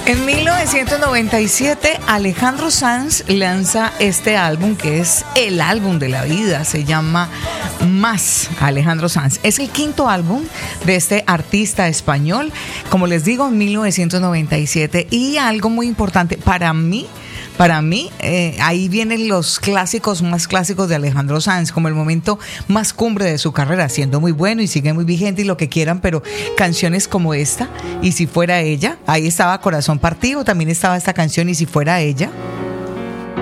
En 1997, Alejandro Sanz lanza este álbum que es el álbum de la vida, se llama Más Alejandro Sanz. Es el quinto álbum de este artista español, como les digo, en 1997. Y algo muy importante para mí, ahí vienen los clásicos más clásicos de Alejandro Sanz, como el momento más cumbre de su carrera, siendo muy bueno y sigue muy vigente y lo que quieran, pero canciones como esta, Y si fuera ella, ahí estaba Corazón Partido, también estaba esta canción Y si fuera ella.